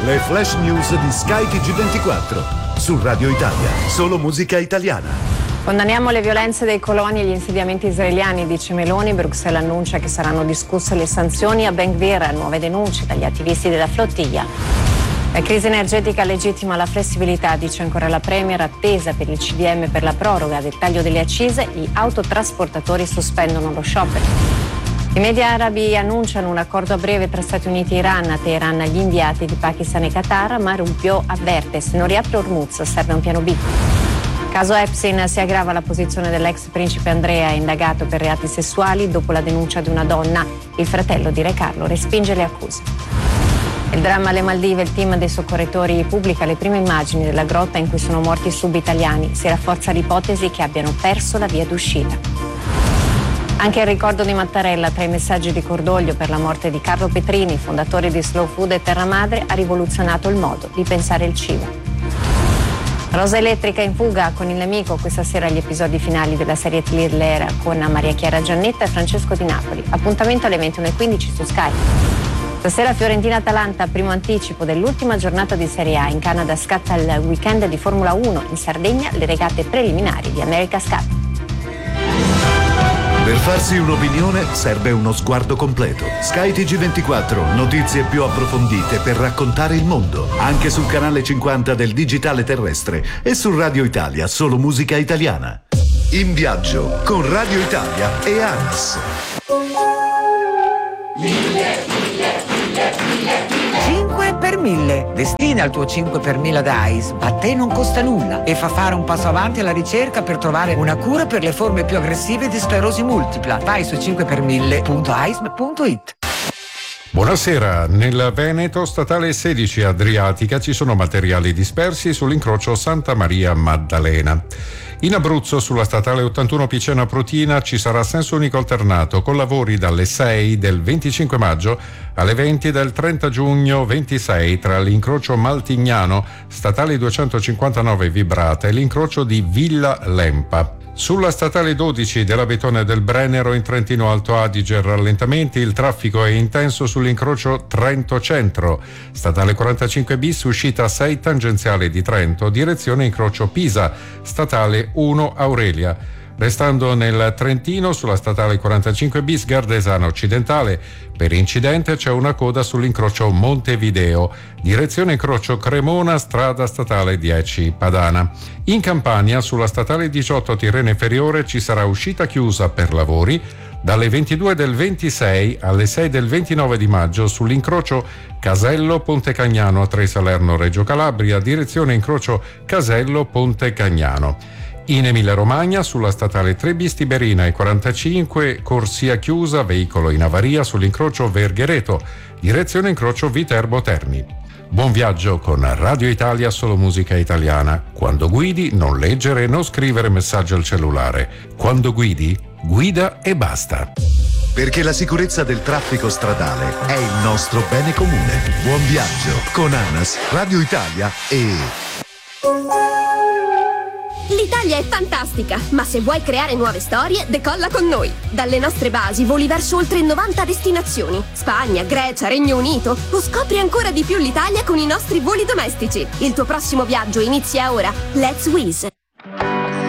Le flash news di Sky TG24 su Radio Italia, solo musica italiana. Condanniamo le violenze dei coloni e gli insediamenti israeliani, dice Meloni. Bruxelles annuncia che saranno discusse le sanzioni a Ben Gvir, nuove denunce dagli attivisti della flottiglia. La crisi energetica legittima la flessibilità, dice ancora la Premier, attesa per il CDM per la proroga del taglio delle accise, gli autotrasportatori sospendono lo sciopero. I media arabi annunciano un accordo a breve tra Stati Uniti e Iran. A Teheran gli inviati di Pakistan e Qatar, ma Rubio avverte: se non riapre Hormuz serve un piano B. Caso Epstein, si aggrava la posizione dell'ex principe Andrea, indagato per reati sessuali dopo la denuncia di una donna. Il fratello di Re Carlo respinge le accuse. Il dramma alle Maldive, il team dei soccorritori pubblica le prime immagini della grotta in cui sono morti subitaliani. Si rafforza l'ipotesi che abbiano perso la via d'uscita. Anche il ricordo di Mattarella, tra i messaggi di cordoglio per la morte di Carlo Petrini, fondatore di Slow Food e Terra Madre, ha rivoluzionato il modo di pensare il cibo. Rosa Elettrica in fuga con il nemico, questa sera gli episodi finali della serie thriller con Maria Chiara Giannetta e Francesco Di Napoli. Appuntamento alle 21:15 su Sky. Stasera Fiorentina-Atalanta, primo anticipo dell'ultima giornata di Serie A. In Canada scatta il weekend di Formula 1, in Sardegna le regate preliminari di America's Cup. Per farsi un'opinione serve uno sguardo completo. Sky TG24, notizie più approfondite per raccontare il mondo. Anche sul canale 50 del digitale terrestre e su Radio Italia, solo musica italiana. In viaggio con Radio Italia e ANAS. 5 per 1000. Destina il tuo 5 per 1000 da AIS. A te non costa nulla e fa fare un passo avanti alla ricerca per trovare una cura per le forme più aggressive di sclerosi multipla. Vai su 5per1000.ais.it. Buonasera, nel Veneto statale 16 Adriatica ci sono materiali dispersi sull'incrocio Santa Maria Maddalena. In Abruzzo sulla statale 81 Picena Protina ci sarà senso unico alternato con lavori dalle 6 del 25 maggio alle 20 del 30 giugno 26 tra l'incrocio Maltignano, statale 259 Vibrata e l'incrocio di Villa Lempa. Sulla statale 12 della Betone del Brennero in Trentino Alto Adige rallentamenti, il traffico è intenso sull'incrocio Trento Centro. Statale 45 bis uscita 6 tangenziale di Trento, direzione incrocio Pisa. Statale 1 Aurelia. Restando nel Trentino, sulla statale 45 bis Gardesana Occidentale, per incidente c'è una coda sull'incrocio Montevideo, direzione incrocio Cremona, strada statale 10 Padana. In Campania, sulla statale 18 Tirreno Inferiore ci sarà uscita chiusa per lavori dalle 22 del 26 alle 6 del 29 di maggio sull'incrocio Casello Ponte Cagnano a 3 Salerno Reggio Calabria, direzione incrocio Casello Ponte Cagnano. In Emilia-Romagna, sulla statale 3 bis Tiberina e 45, corsia chiusa, veicolo in avaria sull'incrocio Verghereto, direzione incrocio Viterbo Terni. Buon viaggio con Radio Italia, solo musica italiana. Quando guidi, non leggere e non scrivere messaggi al cellulare. Quando guidi, guida e basta. Perché la sicurezza del traffico stradale è il nostro bene comune. Buon viaggio con ANAS, Radio Italia e... L'Italia è fantastica, ma se vuoi creare nuove storie, decolla con noi. Dalle nostre basi voli verso oltre 90 destinazioni. Spagna, Grecia, Regno Unito. O scopri ancora di più l'Italia con i nostri voli domestici. Il tuo prossimo viaggio inizia ora. Let's Wizz.